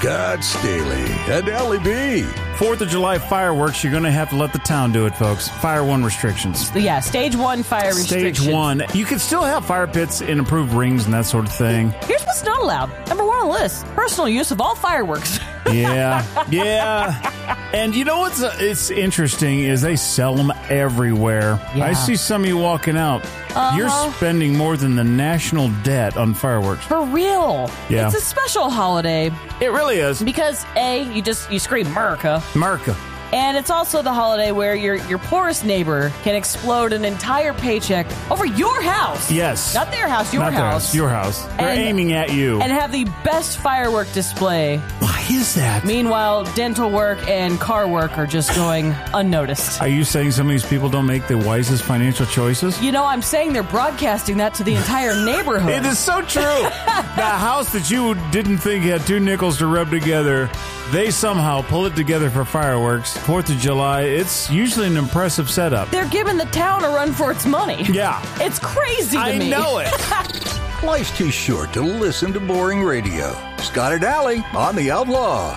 Scott Staley and Ellie B. 4th of July fireworks, you're going to have to let the town do it, folks. Fire 1 restrictions. Yeah, stage 1 fire restrictions. Stage 1. You can still have fire pits in approved rings and that sort of thing. Here's what's not allowed. Number 1 on the list. Personal use of all fireworks. Yeah. And you know what's it's interesting is they sell them everywhere. Yeah. I see some of you walking out. You're spending more than the national debt on fireworks. For real. Yeah. It's a special holiday. It really is. Because, A, you scream America. America. And it's also the holiday where your poorest neighbor can explode an entire paycheck over your house. Yes. Not their house, your Not their house. Your house. They're aiming at you. And have the best firework display. Why is that? Meanwhile, dental work and car work are just going unnoticed. Are you saying some of these people don't make the wisest financial choices? You know, I'm saying they're broadcasting that to the entire neighborhood. It is so true. The house that you didn't think had 2 nickels to rub together, they somehow pull it together for fireworks. 4th of July, it's usually an impressive setup. They're giving the town a run for its money. Yeah. It's crazy to me. I know it. Life's too short to listen to boring radio. Scott and Allie on The Outlaw.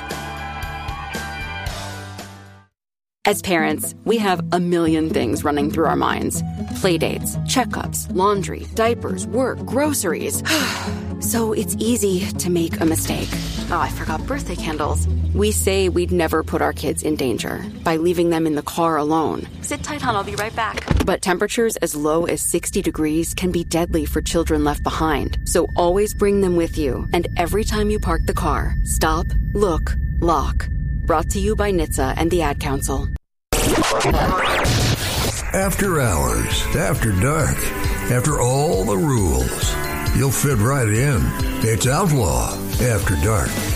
As parents, we have a million things running through our minds. Playdates, checkups, laundry, diapers, work, groceries. So it's easy to make a mistake. Oh, I forgot birthday candles. We say we'd never put our kids in danger by leaving them in the car alone. Sit tight, hon, I'll be right back. But temperatures as low as 60 degrees can be deadly for children left behind. So always bring them with you. And every time you park the car, stop, look, lock. Brought to you by NHTSA and the Ad Council. After hours, after dark, after all the rules, you'll fit right in. It's Outlaw After Dark.